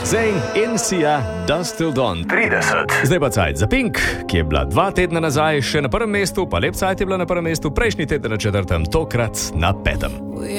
Zayn in Sia, Dust Till Dawn 30. Zdaj pa cajt za Pink, ki je bila 2 tedna nazaj še na prvem mestu, pa lep cajt je bila na prvem mestu, prejšnji teden na 4., tokrat na 5.